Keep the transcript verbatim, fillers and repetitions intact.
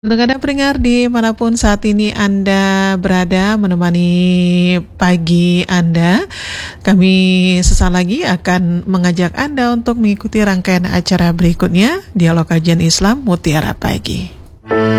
Untuk Anda pendengar dimanapun saat ini Anda berada menemani pagi Anda, kami sesaat lagi akan mengajak Anda untuk mengikuti rangkaian acara berikutnya, Dialog Kajian Islam Mutiara Pagi.